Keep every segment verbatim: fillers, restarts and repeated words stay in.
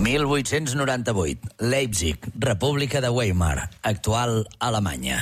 mil vuit-cents noranta-vuit, Leipzig, República de Weimar, actual Alemanya.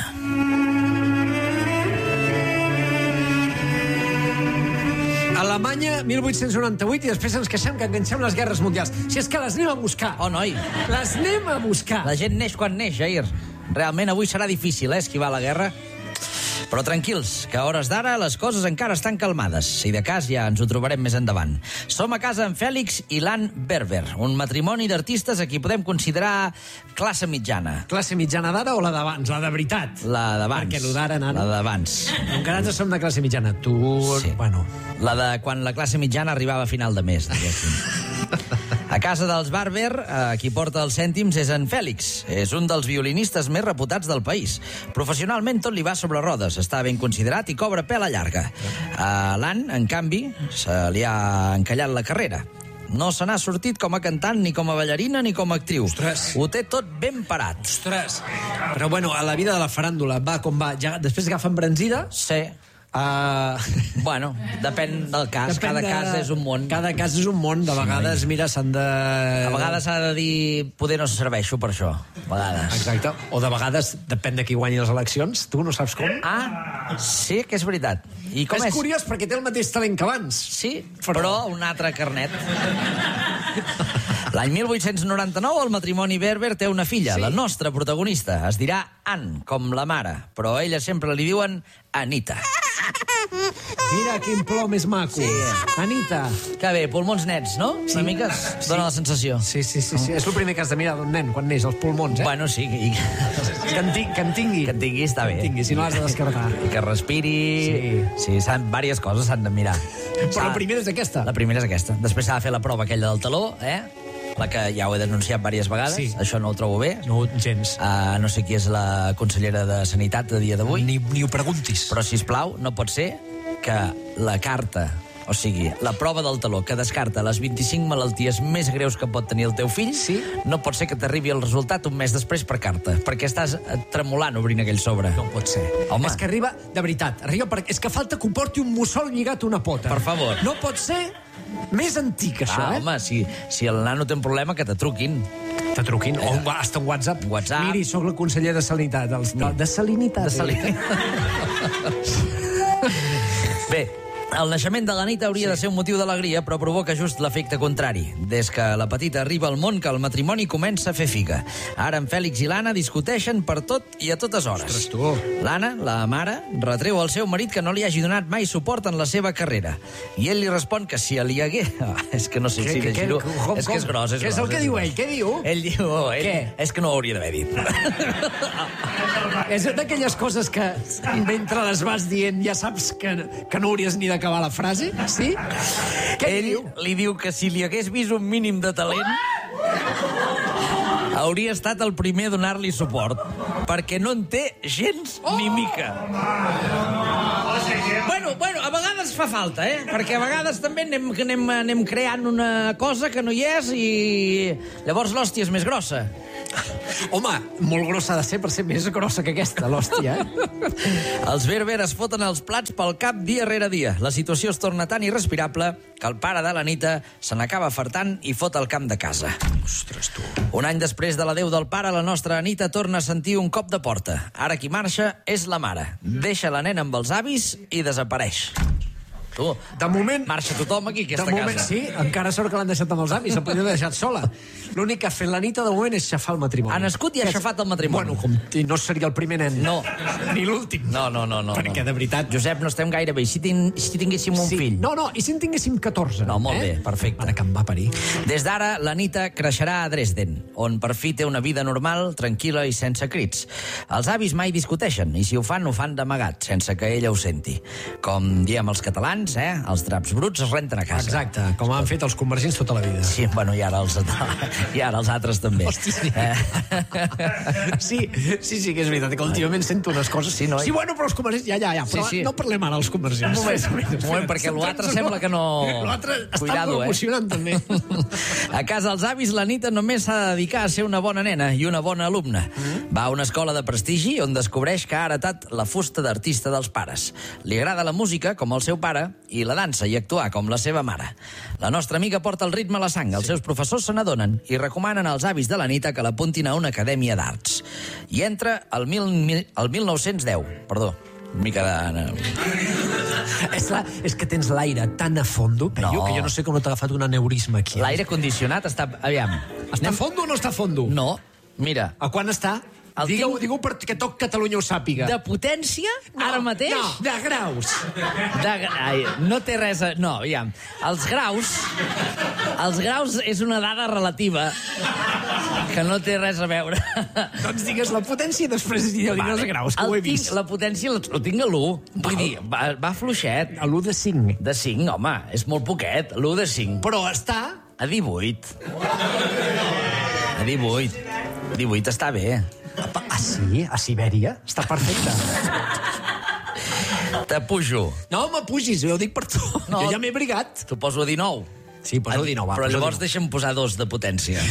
Alemanya, mil vuit-cents noranta-vuit, i després ens queixem que enganxem les guerres mundials. Si és que les anem a buscar. Oh, noi. Les anem a buscar. La gent neix quan neix, Jair. Realment avui serà difícil, eh, esquivar la guerra. Però tranquils, que a hores d'ara les coses encara estan calmades. Si de cas ja ens ho trobarem més endavant. Som a casa amb Fèlix i Lan Berber, un matrimoni d'artistes a qui podem considerar classe mitjana. Classe mitjana d'ara o la d'abans? La de veritat? La d'abans. Perquè lo d'ara, nano. La d'abans. Encara ens som de classe mitjana. Tu, sí. Bueno... La de quan la classe mitjana arribava a final de mes, diguéssim. A casa dels Barber, eh, qui porta els cèntims és en Fèlix. És un dels violinistes més reputats del país. Professionalment tot li va sobre rodes, està ben considerat i cobra pela llarga. A l'Ann, en canvi, se li ha encallat la carrera. No se n'ha sortit com a cantant, ni com a ballarina, ni com a actriu. Ostres. Ho té tot ben parat. Ostres. Però bueno, a la vida de la faràndula va com va. Ja, després agafa embranzida? Sí. Uh... Bueno, depèn del cas. Depèn cada de... cas és un món. Cada cas és un món. De vegades, mira, s'han de... A vegades s'ha de dir, poder no serveixo per això. A vegades. Exacte. O de vegades, depèn de qui guanyi les eleccions. Tu no saps com? Ah, sí que és veritat. I com és, és? curiós, perquè té el mateix talent que abans. Sí, però, però un altre carnet. L'any mil vuit-cents noranta-nou el matrimoni Berber té una filla, sí? La nostra protagonista. Es dirà Ann, com la mare, però a ella sempre li diuen Anita. Mira quin plor més maco. Sí. Anita. Que bé, pulmons nets, no? Sí. Una mica es dona la sensació. Sí, sí, sí, sí. És el primer que has de mirar d'un nen quan neix, els pulmons, eh? Bueno, sí. I... Que, en tingui, que en tingui. Que en tingui, està bé. Que en tingui, si no l'has de descartar. I que respiri... Sí. Sí, s'han, diverses coses s'han de mirar. Però la primera és aquesta. La primera és aquesta. Després s'ha de fer la prova aquella del taló, eh? La que ja ho he denunciat diverses vegades. Sí. Això no ho trobo bé. No, gens. Uh, no sé qui és la consellera de Sanitat a dia d'avui. Ni, ni ho preguntis. Però, sisplau, no pot ser que la carta, o sigui, la prova del taló que descarta les vint-i-cinc malalties més greus que pot tenir el teu fill, sí? No pot ser que t'arribi el resultat un mes després per carta, perquè estàs tremolant obrint aquell sobre. No pot ser. Home. És que arriba, de veritat, arriba per... és que falta que ho porti un mussol lligat a una pota. Per favor. No pot ser més antic, això, ah, eh? Home, si, si el nano té un problema, que te truquin. Te truquin, o un, hasta un WhatsApp. WhatsApp. Miri, sóc la conseller de Salinitat. Els, de, de Salinitat. De Salinitat. Bé, el naixement de l'Anita hauria sí. de ser un motiu d'alegria, però provoca just l'efecte contrari. Des que la petita arriba al món, que el matrimoni comença a fer figa. Ara en Fèlix i l'Anna discuteixen per tot i a totes hores. Ostres, tu. L'Anna, la mare, retreu al seu marit que no li hagi donat mai suport en la seva carrera. I ell li respon que si li hagué... Oh, és que no sé que, si que, llegir-ho. Que, és que és gros, és Què gros. és el que diu ell? Què diu? Ell diu... Oh, ell, Què? És que no ho hauria d'haver dit. És d'aquelles coses que mentre les vas dient ja saps que, que no hauries ni d'acabar la frase? Sí? Què Ell diu? li diu que si li hagués vist un mínim de talent hauria estat el primer a donar-li suport, perquè no en té gens oh! ni mica. Bueno, bueno, a vegades fa falta, eh? Perquè a vegades també anem, anem, anem creant una cosa que no hi és i llavors l'hòstia és més grossa. Home, molt grossa ha de ser per ser més grossa que aquesta, l'hòstia, eh? Els Berber es foten els plats pel cap dia rere dia. La situació es torna tan irrespirable que el pare de l'Anita se n'acaba fartant i fot el camp de casa. Ostres, tu. Un any després de l'adeu del pare, la nostra Anita torna a sentir un cop de porta. Ara qui marxa és la mare. Deixa la nena amb els avis i desapareix. Tu, de moment... Marxa tothom aquí, aquesta de moment, casa. Sí, encara sort que l'han deixat amb els avis, se'n podria haver deixat sola. L'únic que ha fet l'Anita de moment és xafar el matrimoni. Ha nascut i ha xafat el matrimoni. Bueno, com i no seria el primer nen. No. Ni l'últim. No, no, no, no. Perquè, no. de veritat... Josep, no estem gaire bé. Si, tin, si tinguéssim un sí. fill... No, no, i si en tinguéssim catorze? No, molt eh? bé, perfecte. Ara que em va parir. Des d'ara, l'Anita creixerà a Dresden, on per fi té una vida normal, tranquil·la i sense crits. Els avis mai discuteixen, i si ho fan, ho fan d'amagat, sense que ella ho senti. Com diem els catalans, eh? Els draps bruts es renten a casa. Exacte, com han fet els convergents tota la vida. Sí, bueno, i ara els, i ara els altres també. Hosti, sí. Eh? sí, sí, sí que és veritat, que últimament sento unes coses... Sí, no, sí bueno, però els convergents... Ja, ja, ja, però sí, sí. no parlem ara dels convergents. Un moment, un moment perquè l'altre sembla que no... L'altre està Cuidado, emocionant, eh? també. A casa els avis, l'Anita només s'ha de dedicar a ser una bona nena i una bona alumna. Mm. Va a una escola de prestigi on descobreix que ha heretat la fusta d'artista dels pares. Li agrada la música, com el seu pare, i la dansa i actuar com la seva mare. La nostra amiga porta el ritme a la sang. Els seus professors se n'adonen i recomanen als avis de l'Anita que l'apuntin a una acadèmia d'arts. I entra el, mil, el mil nou-cents deu. Perdó, una mica de... És, la, és que tens l'aire tan a fondo, però No. jo, que jo no sé com no t'ha agafat un aneurisma aquí. L'aire condicionat està... Aviam. Està a fondo o no està a fondo? No, mira. A quan està? El Digue-ho tinc- digue perquè tot Catalunya ho sàpiga. De potència, No, ara mateix... No, de graus. De, ai, no té res a... No, aviam. Els graus... Els graus és una dada relativa que no té res a veure. Doncs digues la potència i després digues els graus, que el ho he tinc, vist. la potència la- ho tinc a l'u. Vull dir, va, va fluixet. A l'u de cinc. De cinc, home, és molt poquet. L'u de cinc. Però està... A divuit. A divuit. divuit està bé. Ah, sí? A Sibèria? Està perfecte. Te pujo. No m'apugis, jo ho dic per tu. No. Jo ja m'he brigat. T'ho poso a dinou. Sí, posa dinou, va. Però posa llavors dinou. deixa'm posar dos de potència.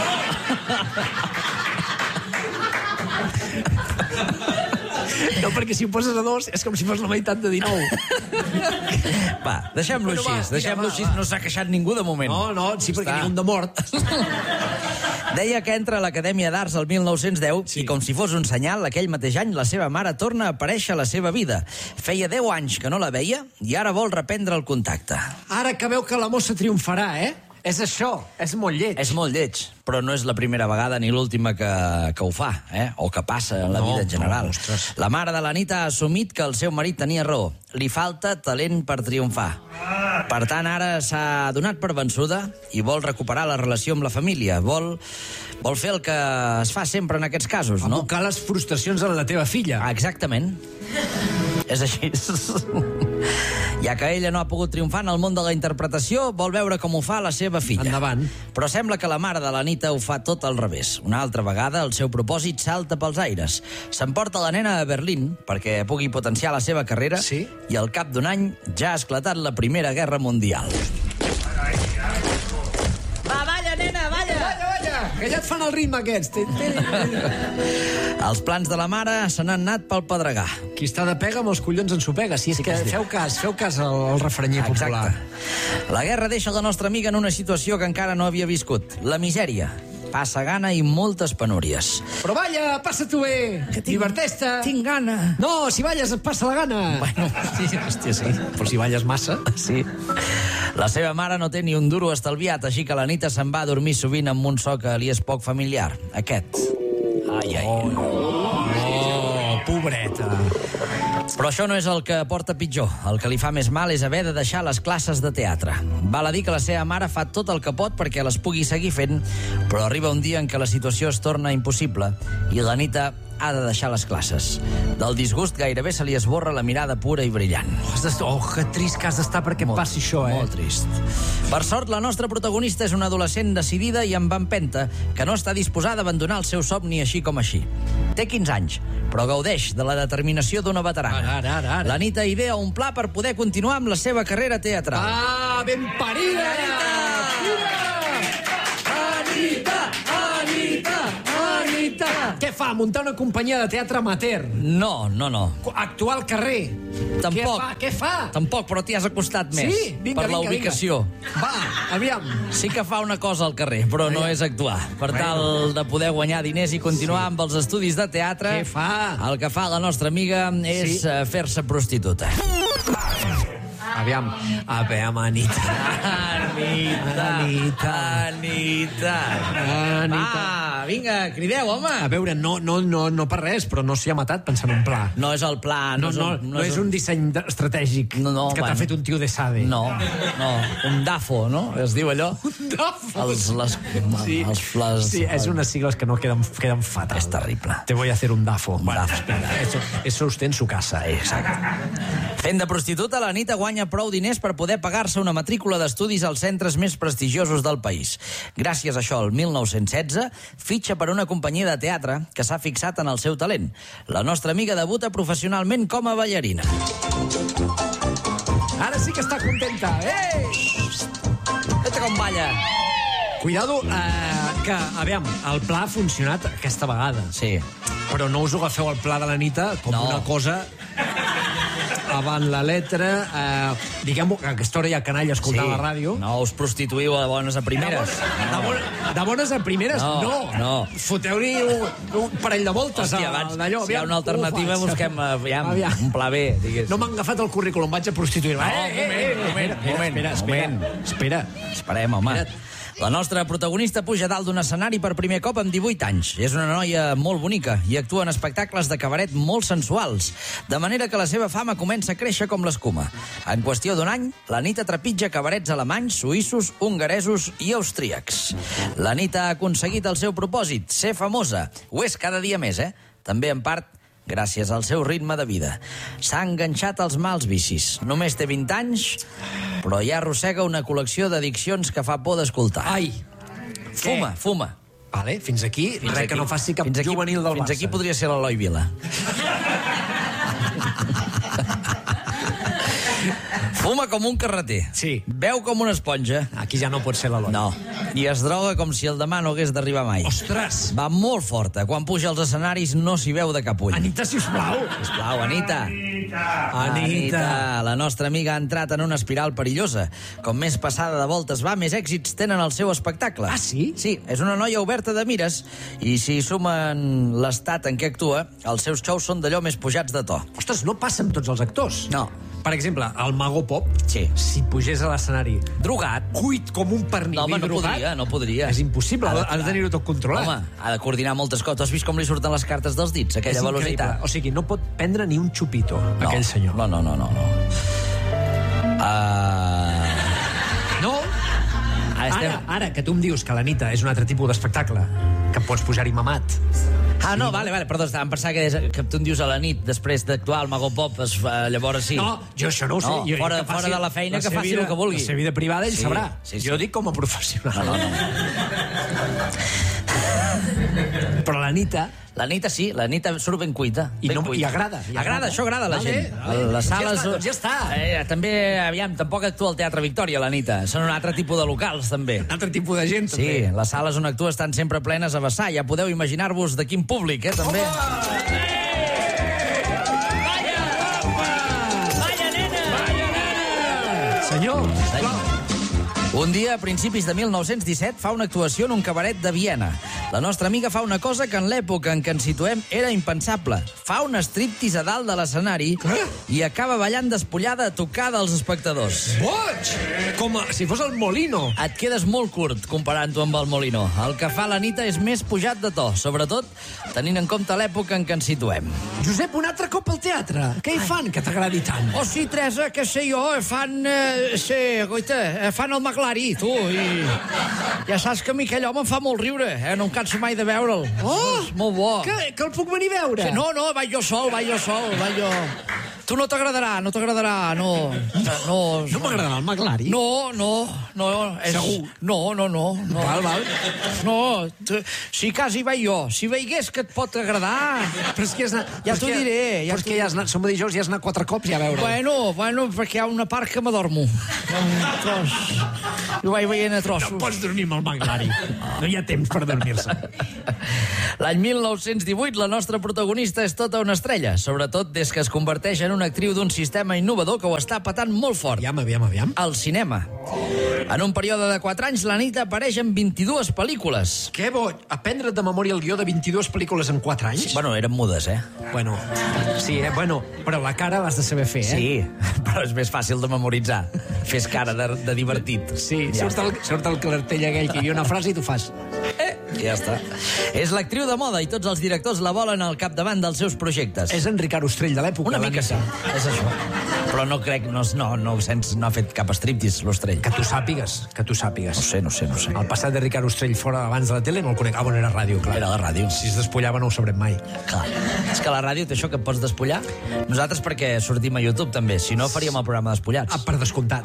No, perquè si ho poses a dos és com si fos la meitat de dinou. Va, deixem-lo Bueno, va, així. vinga, Deixem-lo va, així. va. No s'ha queixat ningú de moment. No, no, sí, perquè Està. n'hi ha un de mort. Deia que entra a l'Acadèmia d'Arts el mil nou-cents deu Sí. i, com si fos un senyal, aquell mateix any la seva mare torna a aparèixer a la seva vida. Feia deu anys que no la veia i ara vol reprendre el contacte. Ara que veu que la mossa triomfarà, eh? És això, és molt lleig. És molt lleig, però no és la primera vegada ni l'última que, que ho fa, eh? O que passa en la No, vida en general. no, ostres. La mare de l'Anita ha assumit que el seu marit tenia raó. Li falta talent per triomfar. Per tant, ara s'ha donat per vençuda i vol recuperar la relació amb la família. Vol, vol fer el que es fa sempre en aquests casos, no? Abocar les frustracions a la teva filla. Ah, exactament. És així. Ja que ella no ha pogut triomfar en el món de la interpretació, vol veure com ho fa la seva filla. Endavant. Però sembla que la mare de l'Anita ho fa tot al revés. Una altra vegada, el seu propòsit salta pels aires. S'emporta la nena a Berlín perquè pugui potenciar la seva carrera Sí? i al cap d'un any ja ha esclatat la Primera Guerra Mundial. Va, balla, nena, balla! Vaya, vaya, que ja et fan el ritme aquests. Té- té- Els plans de la mare se n'han anat pel pedregar. Qui està de pega amb els collons en sopega. Si és que feu cas, feu cas al, al refrenyer popular. Exacte. La guerra deixa la nostra amiga en una situació que encara no havia viscut. La misèria. Passa gana i moltes penúries. Però balla, passa-t'ho bé. Diverteix-te. Tinc gana. No, si balles et passa la gana. Bueno, sí, hòstia, sí. Però si balles massa... Sí. La seva mare no té ni un duro estalviat, així que la Nita se'n va a dormir sovint amb un so que li és poc familiar. Aquest. Ai, ai. Oh, pobreta. Però això no és el que porta pitjor. El que li fa més mal és haver de deixar les classes de teatre. Val a dir que la seva mare fa tot el que pot perquè les pugui seguir fent, però arriba un dia en què la situació es torna impossible i la Nita ha de deixar les classes. Del disgust gairebé se li esborra la mirada pura i brillant. Has d'estar- Oh, que trist que has d'estar perquè Molt, passi això, eh? Molt trist. Per sort, la nostra protagonista és una adolescent decidida i amb empenta que no està disposada a abandonar el seu somni així com així. Té quinze anys, però gaudeix de la determinació d'una veterana. Ara, ara, ara, ara. La Nita idea un pla per poder continuar amb la seva carrera teatral. Ah, ben parida! Anita! Anita! Anita! Què fa, muntar una companyia de teatre amateur? No, no, no. Actuar al carrer? Tampoc. Què fa? Què fa? Tampoc, però t'hi has acostat més. Sí? Vinga, per la vinga, ubicació. Vinga. Va, aviam. Sí que fa una cosa al carrer, però no és actuar. Per tal de poder guanyar diners i continuar amb els estudis de teatre... Què fa? El que fa la nostra amiga és Sí. eh, fer-se prostituta. Aviam. Aviam, Anita. Anita, Anita. Anita. Anita. Va, vinga, crideu, home. A veure, no, no, no, no per res, però no s'hi ha matat pensant en un pla. No és el pla... No, és no, un- no, és un disseny de- estratègic No, no, que t'ha bueno. fet un tio de Sade. No, no, un dafo, no? Es diu allò? Dafo. Els, les, Sí, els flas... sí, és unes sigles que no queden, queden fatal. És terrible. Te voy a hacer un dafo. Un dafo. Espera, eso, eso usted en su casa. Eh. Exacte. Fent de prostituta, la Nita guanya prou diners per poder pagar-se una matrícula d'estudis als centres més prestigiosos del país. Gràcies a això, el mil nou-cents setze, fitxa per una companyia de teatre que s'ha fixat en el seu talent. La nostra amiga debuta professionalment com a ballarina. Ara sí que està contenta. Ei! Vete com balla. Cuidado, eh, que, aviam, el pla ha funcionat aquesta vegada. Sí. Però no us ho agafeu el pla de la Nita com No. una cosa avant la letra. Eh, Diguem-ho, que a aquesta hora hi ha canalla escoltant Sí. la ràdio. No us prostituïu a bones a De primeres. bones, de, bones, de bones a primeres, No, no. no. Foteu-li un, un parell de voltes. Hòstia, a- abans, d'allò, si hi ha aviam, una alternativa, com ho faig? busquem aviam, Aviam. un pla B, diguéssim. No m'han agafat el currículum, vaig a prostituir-me. No, Eh, eh, eh, moment, moment, espera, moment, espera, espera, moment. espera. Esperem, home. Espera't. La nostra protagonista puja dalt d'un escenari per primer cop amb divuit anys. És una noia molt bonica i actua en espectacles de cabaret molt sensuals, de manera que la seva fama comença a créixer com l'escuma. En qüestió d'un any, la Nit trepitja cabarets alemanys, suïssos, hongaresos i austríacs. La Nit ha aconseguit el seu propòsit, ser famosa. Ho és cada dia més, eh? També en part gràcies al seu ritme de vida. S'ha enganxat als mals vicis. Només té vint anys, però ja arrossega una col·lecció d'addiccions que fa por d'escoltar. Ai, Fuma, fuma. vale, fins aquí, Fins res aquí. que no faci cap Fins aquí- juvenil del Fins Barça. aquí podria ser l'Eloi Vila. Fuma com un carreter. Sí. Beu com una esponja. Aquí ja no pot ser l'Eloi. No. I es droga com si el demà no hagués d'arribar mai. Ostres! Va molt forta. Quan puja als escenaris no s'hi veu de cap ull. Anita, sisplau. Sisplau, Anita. Anita. La nostra amiga ha entrat en una espiral perillosa. Com més passada de voltes va, més èxits tenen el seu espectacle. Ah, sí? Sí, és una noia oberta de mires i si sumen l'estat en què actua, els seus xous són d'allò més pujats de to. Ostres, no passa amb tots els actors. No. Per exemple, el Mago Pop, Sí. si pugés a l'escenari Drogat. cuit com un pernil No, home, i no drogat, podria, no podria. és impossible, ha de tenir-ho tot controlat. Home, ha de coordinar moltes coses. Has vist com li surten les cartes dels dits, aquella és velocitat? increïble. O sigui, no pot prendre ni un xupito, No, aquell senyor. No, no, no, no. no. Uh... No? Ah, estem... Ara, ara, que tu em dius que la Nita és un altre tipus d'espectacle, que pots pujar-hi mamat. Ah, no, vale, vale, perdó, estava pensant que, és, que tu em dius a la nit, després d'actuar al Mago Pop, es, fa- llavors sí. No, jo això no ho sé. No, jo, fora- que faci fora de la feina, que seva faci vida, el que vulgui. La seva vida privada, ell Sí, sabrà. sí, sí. Jo dic com a professional. No, no, no. Però la Nita... La Nita sí, la Nita surt ben cuita. I ben no- cuita. i agrada, i Agrada, agrada. això agrada a la Vale, gent. vale. Les Ja sales... està, doncs ja està. Eh, també, aviam, tampoc actua al Teatre Victòria, la Nita. Són un altre tipus de locals, també. Un altre tipus de gent, Sí, també. les sales on actua estan sempre plenes a vessar. Ja podeu imaginar-vos de quin públic, eh, també. Senyor, Senyor. Un dia, a principis de mil nou-cents disset, fa una actuació en un cabaret de Viena. La nostra amiga fa una cosa que en l'època en què ens situem era impensable. Fa un striptease a dalt de l'escenari i acaba ballant despullada a tocar dels espectadors. boig! Com a, si fos el Molino. Et quedes molt curt comparant-ho amb el Molino. El que fa la Nita és més pujat de to, sobretot tenint en compte l'època en què ens situem. Josep, un altre cop al teatre. Què hi fan que t'agradi tant? Oh, sí, Teresa, que sé jo, fan... Eh, sí, goita, eh, fan el McLari, tu, i... Ja saps que a mi aquell home em fa molt riure, eh? No em canso mai de veure'l. Oh! És molt bo. Que, que el puc venir a veure? Sí, no, no, vaig jo sol, vaig jo sol, vaig jo... Tu no t'agradarà, no t'agradarà, no... No, No m'agradarà el McLari? No, no, no. És... Segur? No, no, no. no. Val, val. No, tu, si quasi vaig jo. Si veigués que et pot agradar... Però és que ja has anat... Ja però és t'ho que- diré, ja però és t'ho que ja has anat... Som dijous i has anat quatre cops ja a veure. Bueno, bueno, perquè hi ha una part que m'adormo. Un tros. Jo vaig veient a trossos. No pots dormir amb el McLari. No hi ha temps per dormir-se. L'any mil nou-cents divuit, la nostra protagonista és tota una estrella, sobretot des que es converteix en una actriu d'un sistema innovador que ho està patant molt fort. Aviam, aviam, aviam. Al cinema. En un període de quatre anys, la Nit apareix en vint-i-dues pel·lícules. Què bo? Aprendre't de memòria el guió de vint-i-dues pel·lícules en quatre anys? Bueno, eren mudes, eh? Bueno, sí, eh? Bueno, però la cara l'has de saber fer, eh? Sí, però és més fàcil de memoritzar. Fes cara de, de divertit. Sí, ja surt el, surt el cartell aquell que hi ha una frase i tu fas... Eh, ja està. És l'actriu de moda i tots els directors la volen al capdavant dels seus projectes. És en Ricard Ostrell de l'època. Una la mica Nita. sí, és això. Però no crec, no, no, no, sens, no ha fet cap striptease, l'Ostrell. Que tu sàpigues, que tu sàpigues. No sé, no sé, no sé. El passat de Ricard Ostrell fora abans de la tele no el conec. Ah, bueno, era ràdio, clar. Era la ràdio. Si es despullava no ho sabrem mai. Clar. És que la ràdio té això que et pots despullar. Nosaltres perquè sortim a YouTube també, si no faríem el programa Despullats. Ah, per descomptat.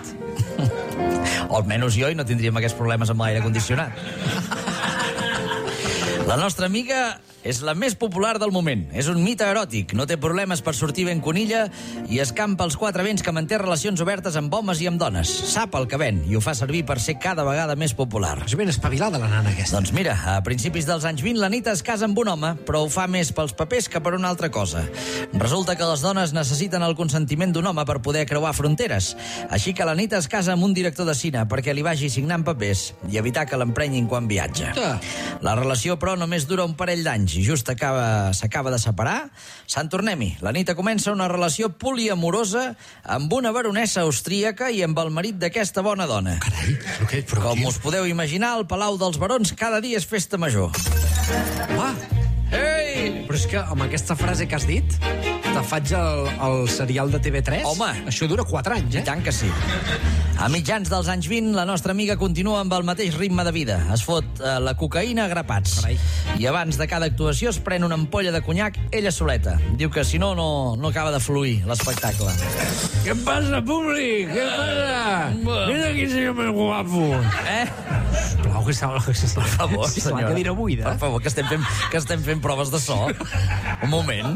O almenys jo i no tindríem aquests problemes amb l'aire condicionat. La nostra amiga és la més popular del moment. És un mite eròtic, no té problemes per sortir ben conilla i escampa els quatre vents que manté relacions obertes amb homes i amb dones. Sap el que ven i ho fa servir per ser cada vegada més popular. És ben espavilada la nana aquesta. Doncs mira, a principis dels anys vint, l'Anita es casa amb un home, però ho fa més pels papers que per una altra cosa. Resulta que les dones necessiten el consentiment d'un home per poder creuar fronteres. Així que l'Anita es casa amb un director de cine perquè li vagi signant papers i evitar que l'emprenyin quan viatja. Ah. La relació, però, només dura un parell d'anys i just acaba, s'acaba de separar. Sant Tornem-hi. L'Anita comença una relació poliamorosa amb una baronessa austríaca i amb el marit d'aquesta bona dona. Carai, però què? Però Com què? us podeu imaginar, al Palau dels Barons cada dia és festa major. Ah, Ei! però és que amb aquesta frase que has dit te faig el, el serial de T V tres. Home. Això dura quatre anys, I eh? tant que sí. A mitjans dels anys vint, la nostra amiga continua amb el mateix ritme de vida. Es fot eh, la cocaïna a grapats. Carai. I abans de cada actuació es pren una ampolla de conyac ella soleta. Diu que si no, no, no acaba de fluir l'espectacle. Què passa, públic? Què passa? Mira quin senyor més guapo. Eh? Sisplau, que s'ha... Per favor, sí, senyora. la cadira buida. Per favor, que estem fent, que estem fent proves de so. Un moment.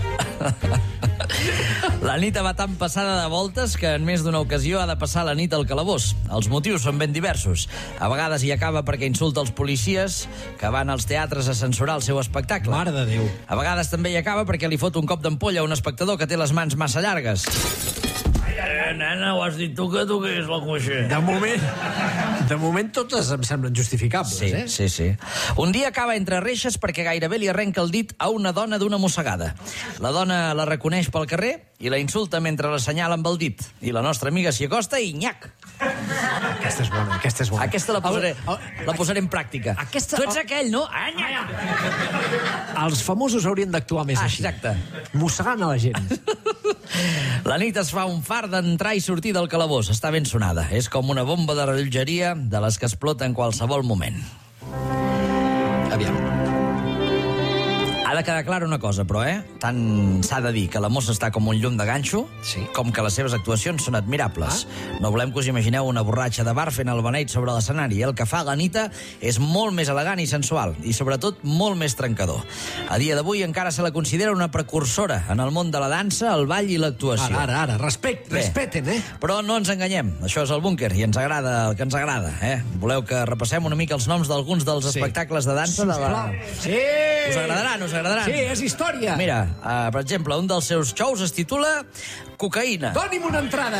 La nit va tan passada de voltes que en més d'una ocasió ha de passar la nit al calabós. Els motius són ben diversos. A vegades hi acaba perquè insulta els policies que van als teatres a censurar el seu espectacle. Mare de Déu. A vegades també hi acaba perquè li fot un cop d'ampolla a un espectador que té les mans massa llargues. Eh, nena, ho has dit tu que tu que és la coixa. De moment, de moment totes em semblen justificables, Sí, eh? sí, sí. Un dia acaba entre reixes perquè gairebé li arrenca el dit a una dona d'una mossegada. La dona la reconeix pel carrer i la insulta mentre l'assenyala amb el dit. I la nostra amiga s'hi acosta i nyac. Aquesta és bona, aquesta és bona. Aquesta la posaré, El- el- la posaré en pràctica. Aquesta- Tu ets aquell, no? Ah, nyac. Els famosos haurien d'actuar més Ah, així. exacte. Mossegant a la gent. La nit es fa un far d'entrar i sortir del calabós. Està ben sonada. És com una bomba de rellotgeria de les que explota en qualsevol moment. Aviam. Ha de quedar clara una cosa, però, eh? Tant s'ha de dir que la mossa està com un llum de ganxo, Sí. com que les seves actuacions són admirables. Ah. No volem que us imagineu una borratxa de bar fent el beneit sobre l'escenari. El que fa l'Anita és molt més elegant i sensual, i sobretot molt més trencador. A dia d'avui encara se la considera una precursora en el món de la dansa, el ball i l'actuació. Ara, ara, ara. Respect, Bé. respeten, eh? Però no ens enganyem, això és el búnquer i ens agrada el que ens agrada, eh? Voleu que repassem una mica els noms d'alguns dels Sí. espectacles de dansa? De la... Sí! Us agradaran, us agradaran. Sí, és història. Mira, uh, per exemple, un dels seus shows es titula Cocaïna. Doni'm una entrada.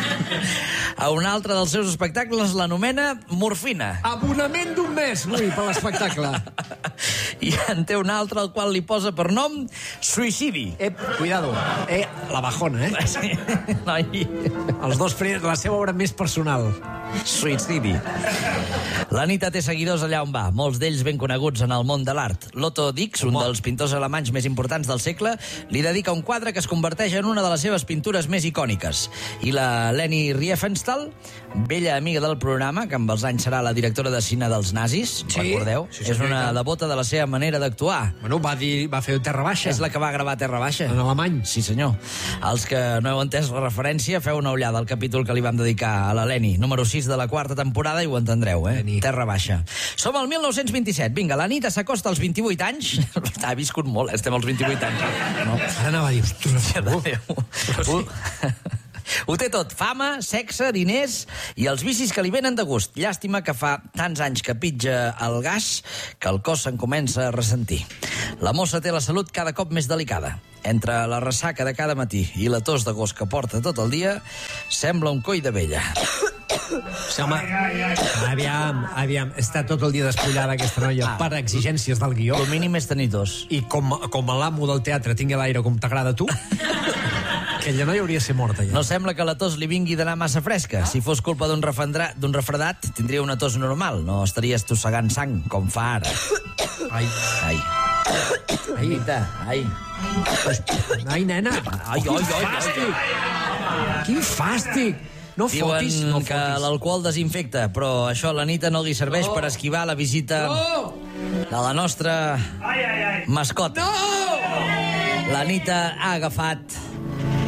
A un altre dels seus espectacles l'anomena Morfina. Abonament d'un mes, Ui, per l'espectacle. I en té un altre al qual li posa per nom Suïcidi. Eh, cuidado. Eh, la bajona, eh? Sí, noi. Els dos primers, la seva obra més personal. Suïcidi. L'Anita té seguidors allà on va, molts d'ells ben coneguts en el món de l'art. L'Otto Dix, un dels pintors alemanys més importants del segle, li dedica un quadre que es converteix en una de les seves pintures més icòniques. I la Leni Riefenstahl, vella amiga del programa, que amb els anys serà la directora de cine dels nazis, Sí. recordeu? Sí, sí, és una sí. devota de la seva manera d'actuar. Bueno, va, dir, va fer Terra Baixa. És la que va gravar Terra Baixa. En alemany. Sí, senyor. Els que no heu entès la referència, feu una ullada al capítol que li vam dedicar a la Leni, número sis de la quarta temporada, i ho entendreu, eh? Leni. Terra Baixa. Som al mil nou-cents vint-i-set. Vinga, l'Anita s'acosta als vint-i-vuit anys. Ha viscut molt, eh? Estem als vint-i-vuit anys. No? Ara anava a dir, ostres, Déu. Ho, ho té tot, fama, sexe, diners i els vicis que li venen de gust. Llàstima que fa tants anys que pitja el gas que el cos se'n comença a ressentir. La mossa té la salut cada cop més delicada. Entre la ressaca de cada matí i la tos de gos que porta tot el dia, sembla un coi de vella. Sí, home, aviam, aviam, està tot el dia despullada aquesta noia Ah. per exigències del guió. El mínim és tenir tos. I com, com l'amo del teatre tingui l'aire com t'agrada a tu, aquella noia hauria de ser morta ja. No sembla que la tos li vingui d'anar massa fresca. Si fos culpa d'un refredrat, d'un refredat, tindria una tos normal. No estaria estossegant sang, com fa ara. Ai, Ai. Ai, Anita, ai. ai, nena. Ai, ai, Quin ai, ai. fàstic. Quin fàstic. No Diuen fotis, no que fotis. l'alcohol desinfecta, però això a l'Anita no li serveix per esquivar la visita No! de la nostra mascota. No! L'Anita ha agafat